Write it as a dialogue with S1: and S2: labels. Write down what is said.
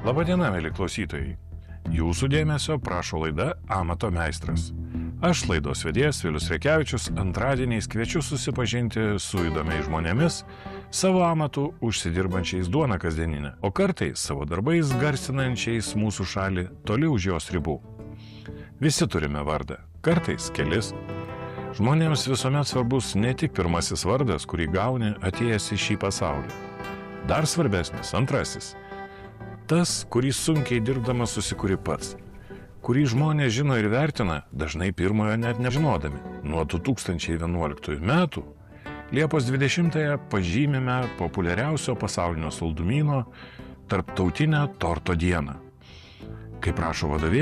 S1: Labadiena, mėly klausytojai. Jūsų dėmesio prašo laida Amato meistras. Aš laidos vedėjas Vilius Rekevičius antradieniais kviečiu susipažinti su įdomiais žmonėmis, savo amatų užsidirbančiais duoną kasdieninę, o kartais savo darbais garsinančiais mūsų šalį toli už jos ribų. Visi turime vardą, kartais kelis. Žmonėms visuomet svarbus ne tik pirmasis vardas, kurį gauni atėjęs į šį pasaulį. Dar svarbesnis antrasis. Tas, kurį sunkiai dirbdamas susikuri pats, kurį žmonės žino ir vertina, dažnai pirmojo net nežinodami. Nuo 2011 metų Liepos 20-ąją pažymime populiariausio pasaulinio saldumyno tarptautinę torto dieną. Kaip rašo vadovėlis,